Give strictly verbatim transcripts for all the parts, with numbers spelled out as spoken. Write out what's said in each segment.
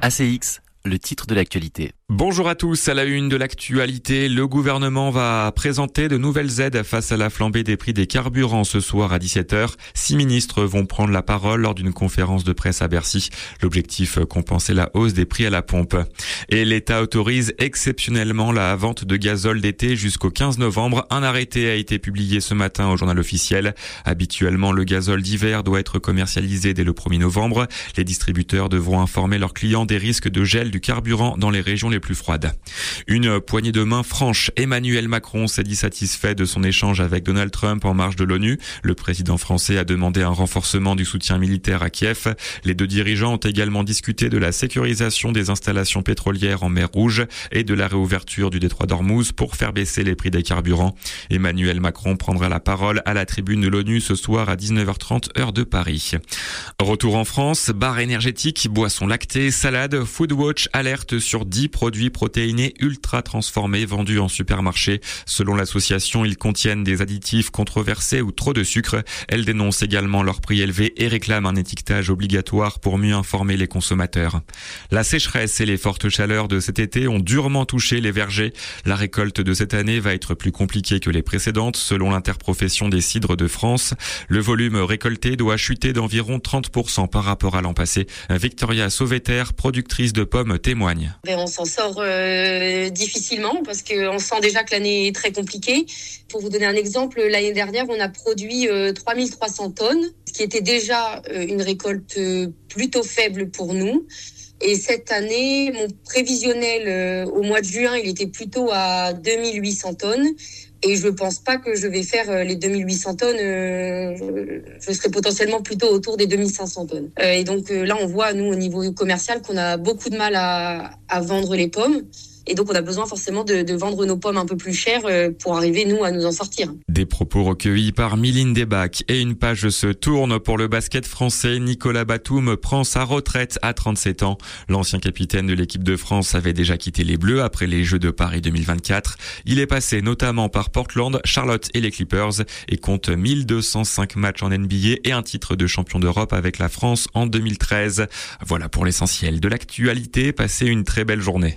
A C X, le titre de l'actualité. Bonjour à tous, à la une de l'actualité, le gouvernement va présenter de nouvelles aides face à la flambée des prix des carburants ce soir à dix-sept heures. Six ministres vont prendre la parole lors d'une conférence de presse à Bercy. L'objectif, compenser la hausse des prix à la pompe. Et l'État autorise exceptionnellement la vente de gazole d'été jusqu'au quinze novembre. Un arrêté a été publié ce matin au journal officiel. Habituellement, le gazole d'hiver doit être commercialisé dès le premier novembre. Les distributeurs devront informer leurs clients des risques de gel du carburant dans les régions les plus froide. Une poignée de main franche. Emmanuel Macron s'est dit satisfait de son échange avec Donald Trump en marge de l'ONU. Le président français a demandé un renforcement du soutien militaire à Kiev. Les deux dirigeants ont également discuté de la sécurisation des installations pétrolières en mer Rouge et de la réouverture du détroit d'Ormuz pour faire baisser les prix des carburants. Emmanuel Macron prendra la parole à la tribune de l'ONU ce soir à dix-neuf heures trente heure de Paris. Retour en France, bar énergétique, boissons lactées, salade, Foodwatch alerte sur dix produits protéinés ultra transformés vendus en supermarché. Selon l'association, ils contiennent des additifs controversés ou trop de sucre. Elle dénonce également leur prix élevé et réclame un étiquetage obligatoire pour mieux informer les consommateurs. La sécheresse et les fortes chaleurs de cet été ont durement touché les vergers. La récolte de cette année va être plus compliquée que les précédentes, selon l'interprofession des cidres de France. Le volume récolté doit chuter d'environ trente pour cent par rapport à l'an passé. Victoria Sauveter, productrice de pommes, témoigne. On s'en sort euh, difficilement parce qu'on sent déjà que l'année est très compliquée. Pour vous donner un exemple, l'année dernière, on a produit euh, trois mille trois cents tonnes, ce qui était déjà euh, une récolte euh, plutôt faible pour nous. Et cette année, mon prévisionnel euh, au mois de juin, il était plutôt à deux mille huit cents tonnes. Et je ne pense pas que je vais faire euh, les deux mille huit cents tonnes. Euh, je, je serai potentiellement plutôt autour des deux mille cinq cents tonnes. Euh, et donc euh, là, on voit, nous, au niveau commercial, qu'on a beaucoup de mal à, à vendre les pommes. Et donc, on a besoin forcément de, de vendre nos pommes un peu plus chères pour arriver, nous, à nous en sortir. Des propos recueillis par Mylène Debac. Et une page se tourne pour le basket français. Nicolas Batum prend sa retraite à trente-sept ans. L'ancien capitaine de l'équipe de France avait déjà quitté les Bleus après les Jeux de Paris deux mille vingt-quatre. Il est passé notamment par Portland, Charlotte et les Clippers et compte mille deux cent cinq matchs en N B A et un titre de champion d'Europe avec la France en deux mille treize. Voilà pour l'essentiel de l'actualité. Passez une très belle journée.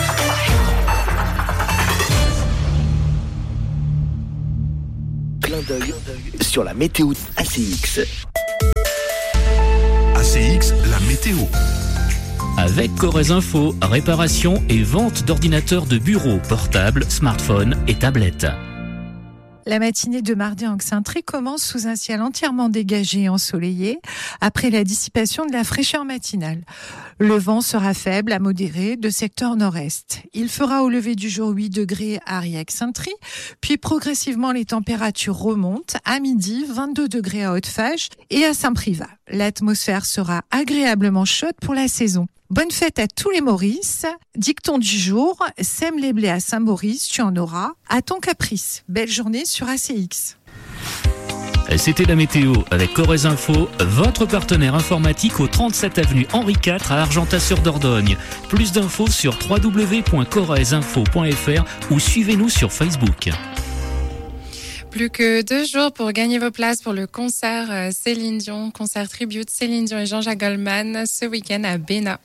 Clin d'œil sur la météo A C X. A C X, la météo. Avec Corrèze Info, réparation et vente d'ordinateurs de bureau, portables, smartphones et tablettes. La matinée de mardi en Xaintré commence sous un ciel entièrement dégagé et ensoleillé après la dissipation de la fraîcheur matinale. Le vent sera faible à modéré de secteur nord-est. Il fera au lever du jour huit degrés à Riac-Sainte-Trie, puis progressivement les températures remontent à midi vingt-deux degrés à Haute-Fage et à Saint-Privat. L'atmosphère sera agréablement chaude pour la saison. Bonne fête à tous les Maurice. Dicton du jour, sème les blés à Saint-Maurice, tu en auras à ton caprice. Belle journée sur A C X. C'était la météo avec Corrèze Info, votre partenaire informatique au trente-sept avenue Henri quatre à Argentat-sur-Dordogne. Plus d'infos sur w w w point corrèze info point f r ou suivez-nous sur Facebook. Plus que deux jours pour gagner vos places pour le concert Céline Dion, concert tribute Céline Dion et Jean-Jacques Goldman ce week-end à Béna.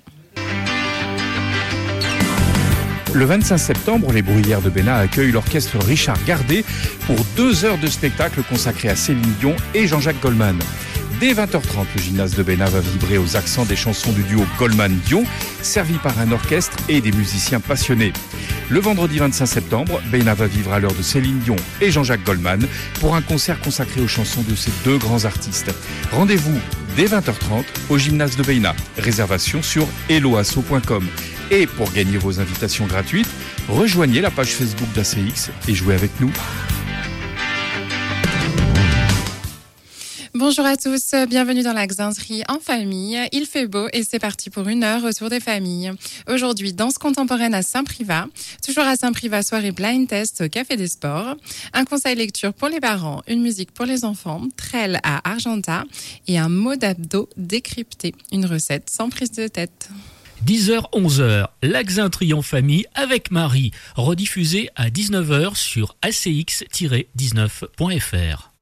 Le vingt-cinq septembre, les Bruyères de Béna accueillent l'orchestre Richard Gardet pour deux heures de spectacle consacré à Céline Dion et Jean-Jacques Goldman. Dès vingt heures trente, le gymnase de Béna va vibrer aux accents des chansons du duo Goldman-Dion, servi par un orchestre et des musiciens passionnés. Le vendredi vingt-cinq septembre, Béna va vivre à l'heure de Céline Dion et Jean-Jacques Goldman pour un concert consacré aux chansons de ces deux grands artistes. Rendez-vous dès vingt heures trente au gymnase de Béna. Réservation sur helloasso point com. Et pour gagner vos invitations gratuites, rejoignez la page Facebook d'A C X et jouez avec nous. Bonjour à tous, bienvenue dans la Xaintrée en famille. Il fait beau et c'est parti pour une heure autour des familles. Aujourd'hui, danse contemporaine à Saint-Privat. Toujours à Saint-Privat, soirée blind test au Café des Sports. Un conseil lecture pour les parents, une musique pour les enfants, trelle à Argentat et un mot d'abdos décrypté. Une recette sans prise de tête. dix heures onze heures, la Xaintrée en famille avec Marie, rediffusée à dix-neuf heures sur a c x tiret dix-neuf point f r.